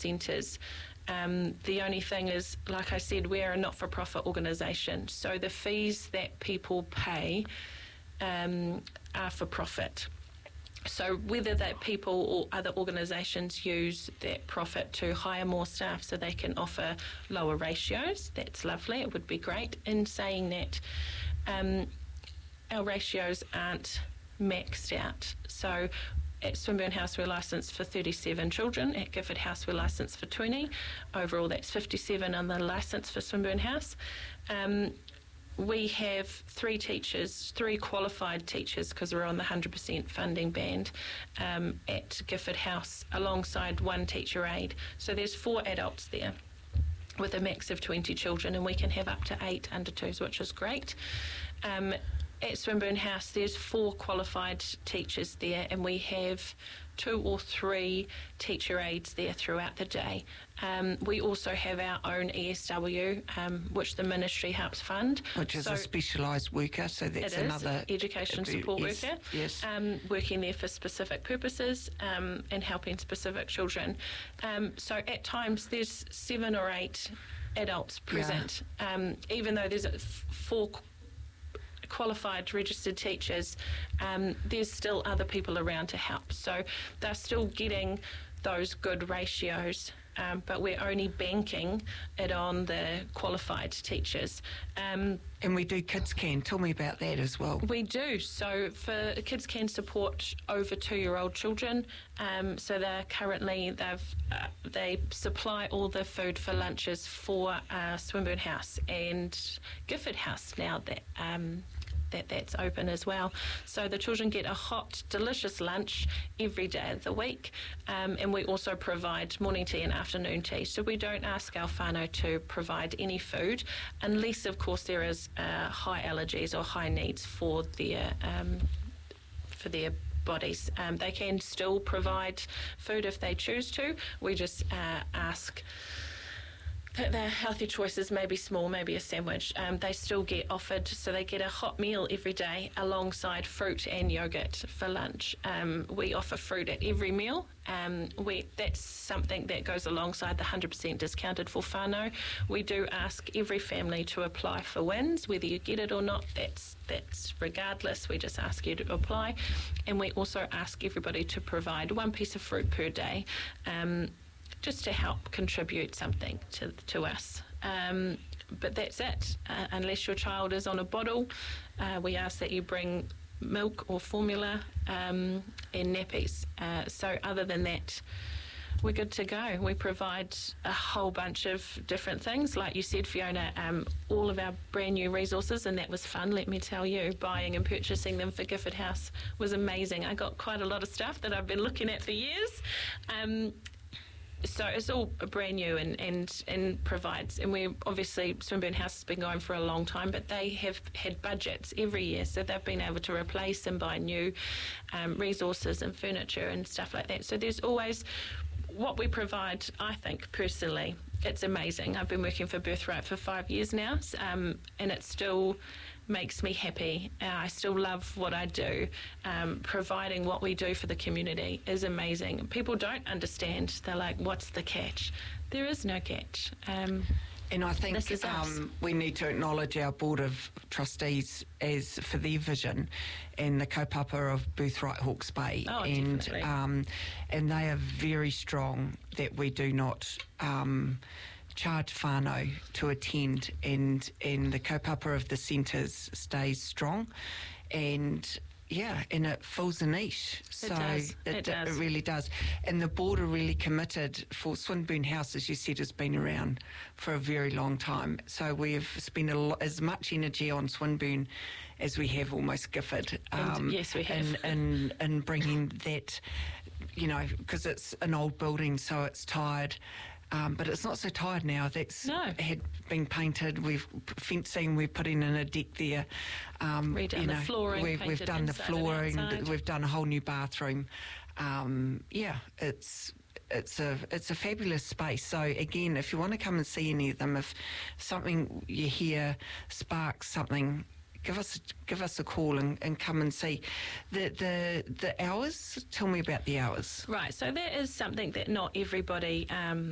centres. The only thing is, like I said, we're a not-for-profit organisation, so the fees that people pay are for profit. So whether that people or other organisations use that profit to hire more staff so they can offer lower ratios, that's lovely, it would be great. In saying that, our ratios aren't maxed out. So at Swinburne House we're licensed for 37 children, at Gifford House we're licensed for 20. Overall that's 57 on the licence for Swinburne House. We have 3 teachers, 3 qualified teachers, because we're on the 100% funding band at Gifford House, alongside 1 teacher aide. So there's 4 adults there with a max of 20 children, and we can have up to 8 under 2s, which is great. At Swinburne House there's 4 qualified teachers there, and we have 2 or 3 teacher aides there throughout the day. We also have our own ESW, which the ministry helps fund. Which is a specialised worker, so that's another... education support worker. Yes. Working there for specific purposes and helping specific children. So at times there's 7 or 8 adults present. Yeah. Even though there's 4 qualified registered teachers, there's still other people around to help. So they're still getting those good ratios, but we're only banking it on the qualified teachers. And we do Kids Can. Tell me about that as well. We do. So for Kids Can support over 2-year-old children. So they're currently, they supply all the food for lunches for Swinburne House and Gifford House now that that's open as well. So the children get a hot, delicious lunch every day of the week, and we also provide morning tea and afternoon tea. So we don't ask our whānau to provide any food, unless of course there is high allergies or high needs for their bodies. They can still provide food if they choose to. We just ask that their healthy choices may be small, maybe a sandwich. They still get offered, so they get a hot meal every day alongside fruit and yoghurt for lunch. We offer fruit at every meal. That's something that goes alongside the 100% discounted for whānau. We do ask every family to apply for WINS, whether you get it or not, that's regardless, we just ask you to apply. And we also ask everybody to provide 1 piece of fruit per day, just to help contribute something to us. But that's it. Unless your child is on a bottle, we ask that you bring milk or formula and nappies. So other than that, we're good to go. We provide a whole bunch of different things. Like you said, Fiona, all of our brand new resources, and that was fun, let me tell you. Buying and purchasing them for Gifford House was amazing. I got quite a lot of stuff that I've been looking at for years. So it's all brand new and provides, and we obviously, Swinburne House has been going for a long time, but they have had budgets every year, so they've been able to replace and buy new resources and furniture and stuff like that. So there's always what we provide. I think personally it's amazing. I've been working for Birthright for 5 years now, and it still makes me happy. I still love what I do. Providing what we do for the community is amazing. People don't understand. They're like, what's the catch? There is no catch. And I think we need to acknowledge our Board of Trustees as for their vision and the kaupapa of Birthright Hawke's Bay. Oh, and definitely. And they are very strong that we do not charge whānau to attend, and the kaupapa of the centres stays strong, and it fills a niche. It really does. And the board are really committed. For Swinburne House, as you said, has been around for a very long time. So we've spent as much energy on Swinburne as we have almost Gifford. Yes, we have. And bringing that, because it's an old building, so it's tired. But it's not so tired now. Had been painted. We've fencing. We're putting in a deck there. Redone the flooring. We've done the flooring. We've done a whole new bathroom. It's a fabulous space. So again, if you want to come and see any of them, if something you hear sparks something, give us a call and come and see. The hours, tell me about the hours. Right, so that is something that not everybody